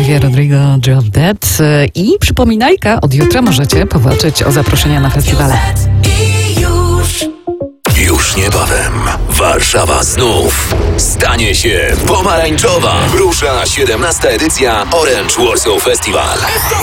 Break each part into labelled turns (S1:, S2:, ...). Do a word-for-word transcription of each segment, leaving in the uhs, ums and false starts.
S1: Olivia Rodrigo, Drop Dead. I przypominajka, od jutra możecie powalczyć o zaproszenia na festiwale.
S2: Już niebawem Warszawa znów stanie się pomarańczowa. Rusza siedemnasta edycja Orange Warsaw Festival.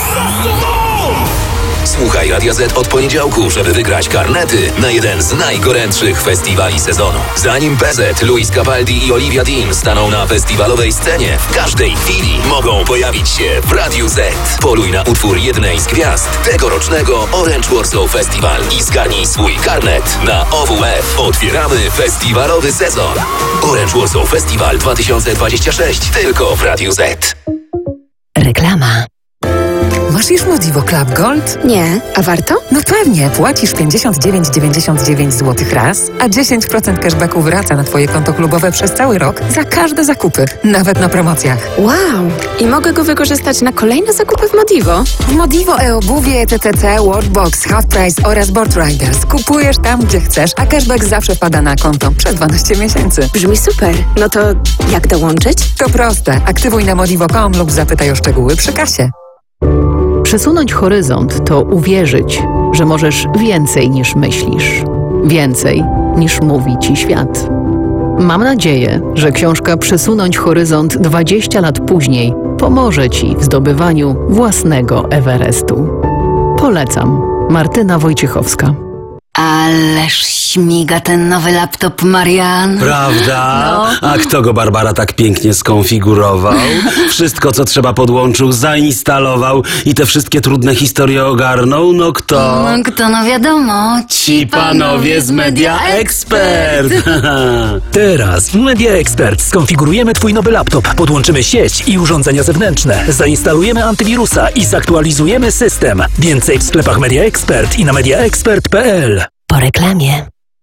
S2: Słuchaj Radia Z od poniedziałku, żeby wygrać karnety na jeden z najgorętszych festiwali sezonu. Zanim P Z, Luis Capaldi i Olivia Dean staną na festiwalowej scenie, w każdej chwili mogą pojawić się w Radiu Z. Poluj na utwór jednej z gwiazd tegorocznego Orange Warsaw Festival i zgarnij swój karnet na O W F. Otwieramy festiwalowy sezon. Orange Warsaw Festival dwa tysiące dwudziesty szósty tylko w Radiu Z.
S3: Reklama.
S4: Masz już Modivo Club Gold?
S3: Nie, a warto?
S4: No pewnie, płacisz pięćdziesiąt dziewięć dziewięćdziesiąt dziewięć złotych raz, a dziesięć procent cashbacku wraca na Twoje konto klubowe przez cały rok za każde zakupy, nawet na promocjach.
S3: Wow! I mogę go wykorzystać na kolejne zakupy w Modivo?
S4: W Modivo e-obuwie, E T C C, Watchbox, Half Price oraz Board Riders. Kupujesz tam, gdzie chcesz, a cashback zawsze wpada na konto przez dwanaście miesięcy.
S3: Brzmi super. No to jak dołączyć?
S4: To proste. Aktywuj na modivo kropka com lub zapytaj o szczegóły przy kasie.
S5: Przesunąć horyzont to uwierzyć, że możesz więcej niż myślisz. Więcej niż mówi ci świat. Mam nadzieję, że książka Przesunąć horyzont dwadzieścia lat później pomoże ci w zdobywaniu własnego Everestu. Polecam. Martyna Wojciechowska.
S6: Ależ śmiga ten nowy laptop, Marian.
S7: Prawda?
S6: No.
S7: A kto go, Barbara, tak pięknie skonfigurował? Wszystko, co trzeba, podłączył, zainstalował i te wszystkie trudne historie ogarnął? No kto?
S6: No kto, no wiadomo.
S7: Ci panowie z Media Expert.
S8: Teraz w Media Expert skonfigurujemy Twój nowy laptop, podłączymy sieć i urządzenia zewnętrzne, zainstalujemy antywirusa i zaktualizujemy system. Więcej w sklepach Media Expert i na media expert kropka p l.
S3: Po reklamie.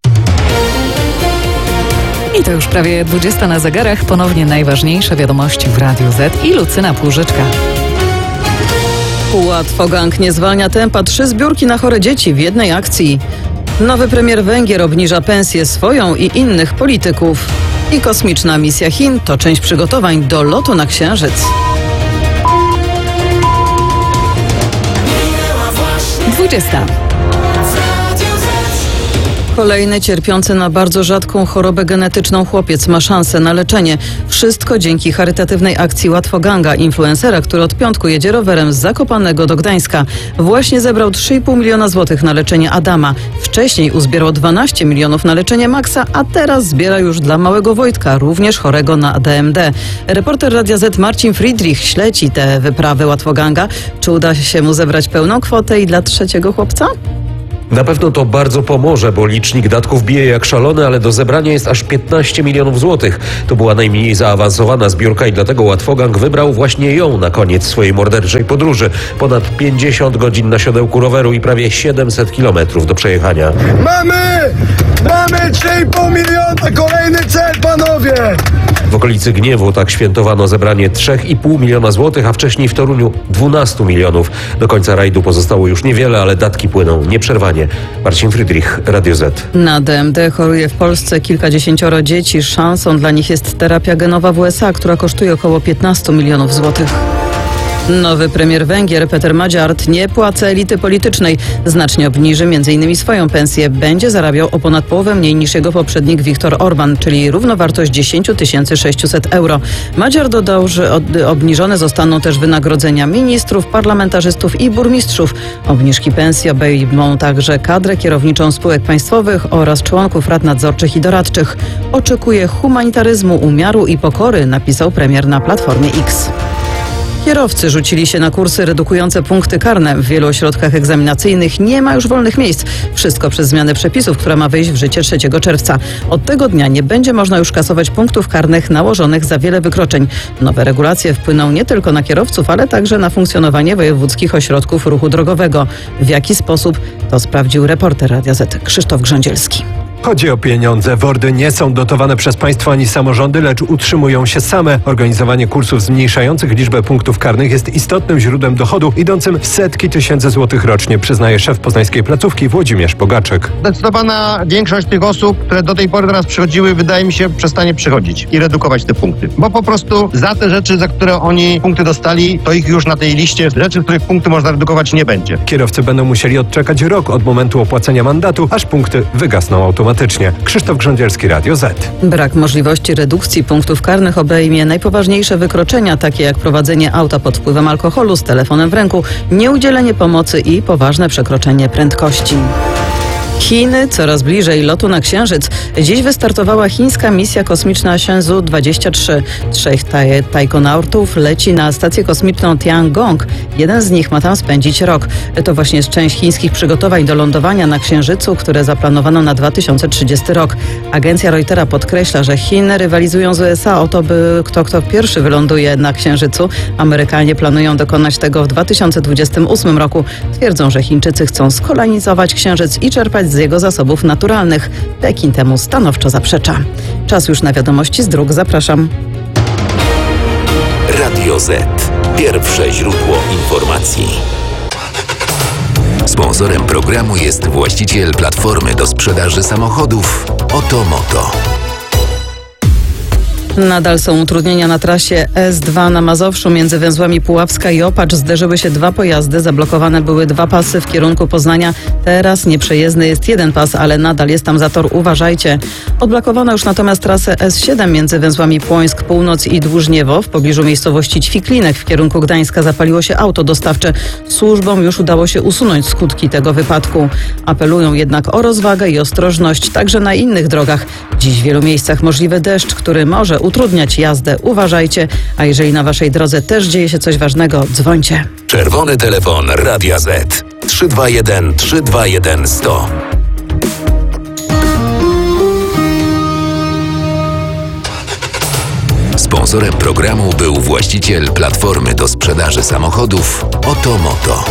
S1: I to już prawie dwudziesta na zegarach. Ponownie najważniejsze wiadomości w Radiu Z i Lucyna Płużyczka.
S9: Łatwogang nie zwalnia tempa. Trzy zbiórki na chore dzieci w jednej akcji. Nowy premier Węgier obniża pensję swoją i innych polityków. I kosmiczna misja Chin to część przygotowań do lotu na Księżyc.
S1: dwudziesta.
S9: Kolejny cierpiący na bardzo rzadką chorobę genetyczną chłopiec ma szansę na leczenie. Wszystko dzięki charytatywnej akcji Łatwoganga, influencera, który od piątku jedzie rowerem z Zakopanego do Gdańska. Właśnie zebrał trzy i pół miliona złotych na leczenie Adama. Wcześniej uzbierał dwanaście milionów na leczenie Maxa, a teraz zbiera już dla małego Wojtka, również chorego na D M D. Reporter Radia Z Marcin Friedrich śledzi te wyprawy Łatwoganga. Czy uda się mu zebrać pełną kwotę i dla trzeciego chłopca?
S10: Na pewno to bardzo pomoże, bo licznik datków bije jak szalony, ale do zebrania jest aż piętnaście milionów złotych. To była najmniej zaawansowana zbiórka i dlatego Łatwogang wybrał właśnie ją na koniec swojej morderczej podróży. Ponad pięćdziesiąt godzin na siodełku roweru i prawie siedemset kilometrów do przejechania.
S11: Mamy! Mamy trzy i pół miliona! Kolejny cel, panowie!
S10: W okolicy Gniewu tak świętowano zebranie trzy i pół miliona złotych, a wcześniej w Toruniu dwanaście milionów. Do końca rajdu pozostało już niewiele, ale datki płyną nieprzerwanie. Marcin Friedrich, Radio Z.
S9: Na D M D choruje w Polsce kilkadziesięcioro dzieci. Szansą dla nich jest terapia genowa w U S A, która kosztuje około piętnaście milionów złotych. Nowy premier Węgier Peter Magyart nie płaca elity politycznej. Znacznie obniży między innymi swoją pensję. Będzie zarabiał o ponad połowę mniej niż jego poprzednik Viktor Orban, czyli równowartość dziesięć tysięcy sześćset euro. Magyart dodał, że od, obniżone zostaną też wynagrodzenia ministrów, parlamentarzystów i burmistrzów. Obniżki pensji obejmą także kadrę kierowniczą spółek państwowych oraz członków rad nadzorczych i doradczych. Oczekuje humanitaryzmu, umiaru i pokory, napisał premier na Platformie X. Kierowcy rzucili się na kursy redukujące punkty karne. W wielu ośrodkach egzaminacyjnych nie ma już wolnych miejsc. Wszystko przez zmianę przepisów, która ma wejść w życie trzeciego czerwca. Od tego dnia nie będzie można już kasować punktów karnych nałożonych za wiele wykroczeń. Nowe regulacje wpłyną nie tylko na kierowców, ale także na funkcjonowanie wojewódzkich ośrodków ruchu drogowego. W jaki sposób? To sprawdził reporter Radia Z Krzysztof Grządzielski.
S12: Chodzi o pieniądze. WORD-y nie są dotowane przez państwo ani samorządy, lecz utrzymują się same. Organizowanie kursów zmniejszających liczbę punktów karnych jest istotnym źródłem dochodu, idącym w setki tysięcy złotych rocznie, przyznaje szef poznańskiej placówki Włodzimierz Pogaczyk.
S13: Zdecydowana większość tych osób, które do tej pory do nas przychodziły, wydaje mi się, przestanie przychodzić i redukować te punkty. Bo po prostu za te rzeczy, za które oni punkty dostali, to ich już na tej liście rzeczy, których punkty można redukować, nie będzie.
S12: Kierowcy będą musieli odczekać rok od momentu opłacenia mandatu, aż punkty wygasną automatycznie. Krzysztof Grządzielski, Radio Z.
S9: Brak możliwości redukcji punktów karnych obejmie najpoważniejsze wykroczenia, takie jak prowadzenie auta pod wpływem alkoholu z telefonem w ręku, nieudzielenie pomocy i poważne przekroczenie prędkości. Chiny coraz bliżej lotu na Księżyc. Dziś wystartowała chińska misja kosmiczna Shenzhou dwadzieścia trzy. Trzech taj- tajkonautów leci na stację kosmiczną Tiangong. Jeden z nich ma tam spędzić rok. To właśnie jest część chińskich przygotowań do lądowania na Księżycu, które zaplanowano na dwa tysiące trzydziesty rok. Agencja Reutera podkreśla, że Chiny rywalizują z U S A o to, by kto kto pierwszy wyląduje na Księżycu. Amerykanie planują dokonać tego w dwa tysiące dwudziestym ósmym roku. Twierdzą, że Chińczycy chcą skolonizować Księżyc i czerpać z jego zasobów naturalnych. Pekin temu stanowczo zaprzecza. Czas już na wiadomości z dróg. Zapraszam.
S2: Radio Z. Pierwsze źródło informacji. Sponsorem programu jest właściciel platformy do sprzedaży samochodów Oto Moto.
S9: Nadal są utrudnienia na trasie S dwa na Mazowszu między węzłami Puławska i Opacz. Zderzyły się dwa pojazdy, zablokowane były dwa pasy w kierunku Poznania. Teraz nieprzejezdny jest jeden pas, ale nadal jest tam zator. Uważajcie. Odblokowano już natomiast trasę S siedem między węzłami Płońsk Północ i Dłużniewo. W pobliżu miejscowości Ćwiklinek w kierunku Gdańska zapaliło się auto dostawcze. Służbom już udało się usunąć skutki tego wypadku. Apelują jednak o rozwagę i ostrożność także na innych drogach. Dziś w wielu miejscach możliwy deszcz, który może utrudniać jazdę. Uważajcie, a jeżeli na waszej drodze też dzieje się coś ważnego, dzwońcie.
S2: Czerwony telefon Radia Z. trzy dwa jeden trzy dwa jeden sto. Sponsorem programu był właściciel platformy do sprzedaży samochodów Oto Moto.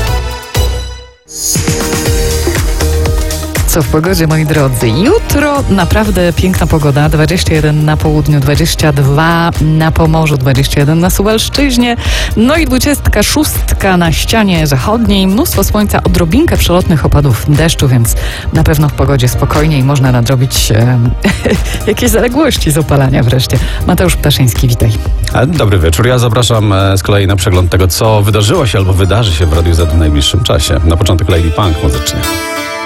S1: Co w pogodzie, moi drodzy? Jutro naprawdę piękna pogoda. dwadzieścia jeden na południu, dwadzieścia dwa na Pomorzu, dwadzieścia jeden na Suwalszczyźnie, no i dwudziestka szóstka na ścianie zachodniej. Mnóstwo słońca, odrobinkę przelotnych opadów deszczu, więc na pewno w pogodzie spokojniej można nadrobić e, jakieś zaległości z opalania wreszcie. Mateusz Ptaszyński, witaj.
S14: Dobry wieczór. Ja zapraszam z kolei na przegląd tego, co wydarzyło się albo wydarzy się w Radiu Z w najbliższym czasie. Na początek Lady Punk muzycznie.